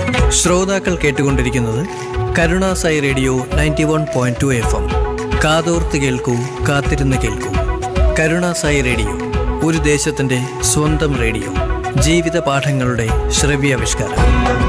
ശ്രോതാക്കൾ കേട്ടുകൊണ്ടിരിക്കുന്നത് Karunasai radio 91.2 FM. കാതോർത്ത് കേൾക്കൂ, കാത്തിരുന്ന് കേൾക്കൂ. കരുണാസായി റേഡിയോ, ഒരു ദേശത്തിൻ്റെ സ്വന്തം റേഡിയോ. ജീവിത പാഠങ്ങളുടെ ശ്രവ്യാവിഷ്കാരം.